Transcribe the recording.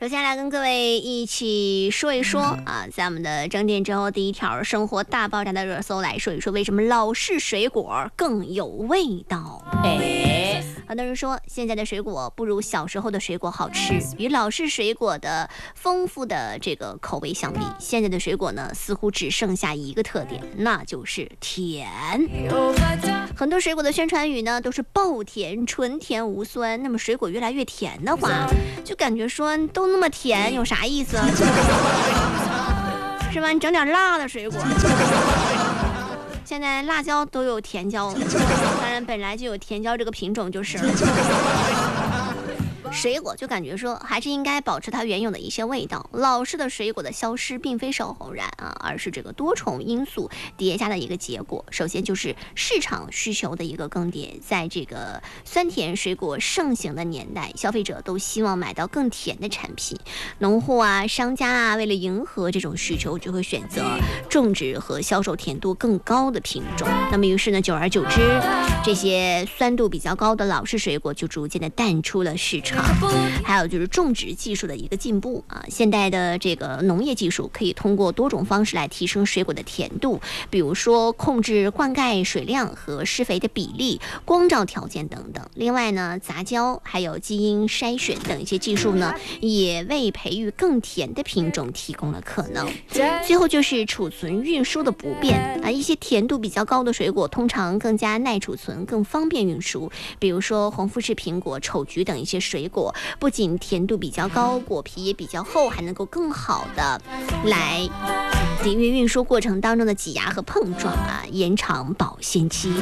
首先来跟各位一起说一说啊，在我们的整点之后第一条生活大爆炸的热搜来说一说，为什么老式水果更有味道？很多人说现在的水果不如小时候的水果好吃，与老式水果的丰富的这个口味相比，现在的水果呢似乎只剩下一个特点，那就是甜。很多水果的宣传语呢都是爆甜、纯甜无酸，那么水果越来越甜的话，就感觉说都那么甜有啥意思？是吧？你整点辣的水果。现在辣椒都有甜椒了，当然本来就有甜椒这个品种就是水果就感觉说还是应该保持它原有的一些味道。老式的水果的消失并非是偶然啊，而是这个多重因素叠加的一个结果。首先就是市场需求的一个更迭，在这个酸甜水果盛行的年代，消费者都希望买到更甜的产品，农户啊、商家啊，为了迎合这种需求，就会选择种植和销售甜度更高的品种。那么于是呢，久而久之，这些酸度比较高的老式水果就逐渐的淡出了市场。还有就是种植技术的一个进步啊，现代的这个农业技术可以通过多种方式来提升水果的甜度，比如说控制灌溉水量和施肥的比例、光照条件等等。另外呢，杂交还有基因筛选等一些技术呢，也为培育更甜的品种提供了可能。最后就是储存运输的不便啊，一些甜度比较高的水果通常更加耐储存，更方便运输，比如说红富士苹果、丑橘等一些水果，不仅甜度比较高，果皮也比较厚，还能够更好的来抵御运输过程当中的挤压和碰撞啊，延长保鲜期。